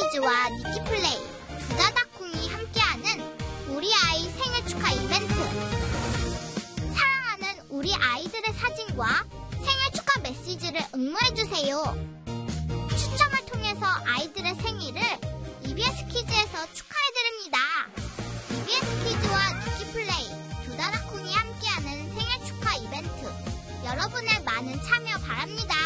퀴즈와 니키플레이, 두다다콩이 함께하는 우리 아이 생일 축하 이벤트. 사랑하는 우리 아이들의 사진과 생일 축하 메시지를 응모해주세요. 추첨을 통해서 아이들의 생일을 EBS 퀴즈에서 축하해드립니다. EBS 퀴즈와 니키플레이, 두다다콩이 함께하는 생일 축하 이벤트. 여러분의 많은 참여 바랍니다.